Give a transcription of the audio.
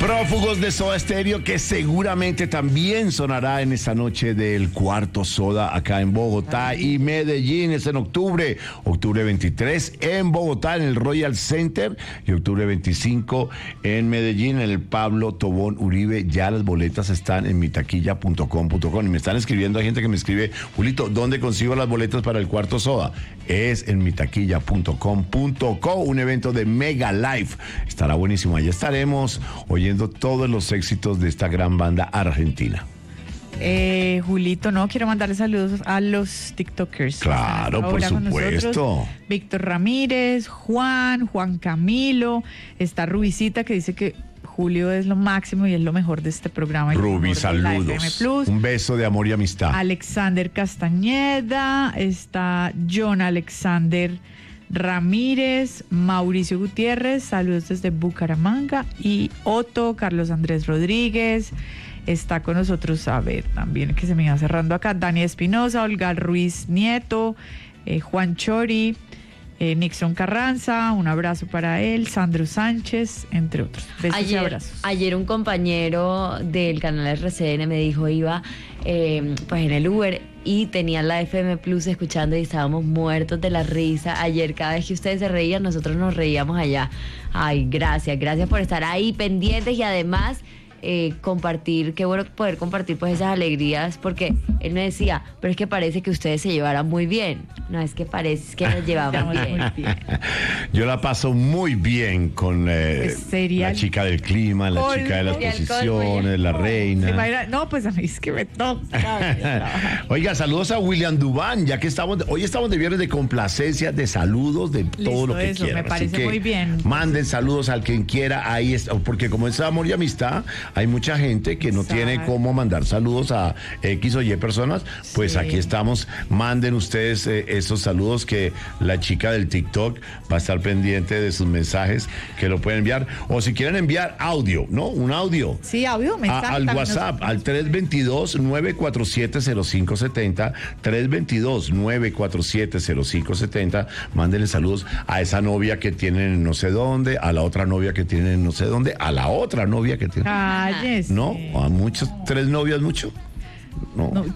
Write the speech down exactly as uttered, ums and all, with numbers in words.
Prófugos de Soda Stereo, que seguramente también sonará en esta noche del Cuarto Soda acá en Bogotá y Medellín. Es en octubre, octubre veintitrés en Bogotá, en el Royal Center, y octubre veinticinco en Medellín, en el Pablo Tobón Uribe. Ya las boletas están en mitaquilla punto com punto co. Y me están escribiendo, hay gente que me escribe: Julito, ¿dónde consigo las boletas para el Cuarto Soda? Es en mitaquilla punto com punto co, un evento de Mega Live. Estará buenísimo. Allá estaremos oyendo todos los éxitos de esta gran banda argentina. Eh, Julito, no, quiero mandarle saludos a los TikTokers. Claro, por supuesto. Víctor Ramírez, Juan, Juan Camilo, está Rubicita, que dice que Julio es lo máximo y es lo mejor de este programa. Rubi, saludos. Un beso de amor y amistad. Alexander Castañeda, está John Alexander Ramírez, Mauricio Gutiérrez, saludos desde Bucaramanga, y Otto, Carlos Andrés Rodríguez, está con nosotros, a ver, también que se me iba cerrando acá, Dani Espinosa, Olga Ruiz Nieto, eh, Juan Chori, eh, Nixon Carranza, un abrazo para él, Sandro Sánchez, entre otros. Besos ayer, y abrazos. Ayer un compañero del canal R C N me dijo, iba eh, pues en el Uber y tenía la F M Plus escuchando y estábamos muertos de la risa. Ayer cada vez que ustedes se reían, nosotros nos reíamos allá. Ay, gracias, gracias por estar ahí pendientes y además eh, compartir, qué bueno poder compartir pues esas alegrías, porque él me decía, pero es que parece que ustedes se llevaran muy bien. No, es que parece es que nos llevamos bien. bien. Yo la paso muy bien con eh, pues la chica del clima, la colmo, chica de las posiciones, la reina. No, pues a mí es que me toca. Oiga, saludos a William Dubán, ya que estamos, de, hoy estamos de viernes de complacencias, de saludos, de Listo, todo lo que eso, quieran. me parece Así que muy bien. manden saludos al quien quiera, ahí está, porque como es amor y amistad, hay mucha gente que no Exacto. tiene cómo mandar saludos a X o Y personas, pues sí. Aquí estamos, manden ustedes eh, esos saludos, que la chica del TikTok va a estar pendiente de sus mensajes, que lo pueden enviar, o si quieren enviar audio, ¿no? Un audio. Sí, audio, mensaje. A, al WhatsApp, nos... al tres dos dos, nueve cuatro siete, cero cinco siete cero, tres dos dos, nueve cuatro siete, cero cinco siete cero, mándenle saludos a esa novia que tienen en no sé dónde, a la otra novia que tienen en no sé dónde, a la otra novia que tienen. Cállese. ¿No? A muchos, tres novias, mucho. No. No,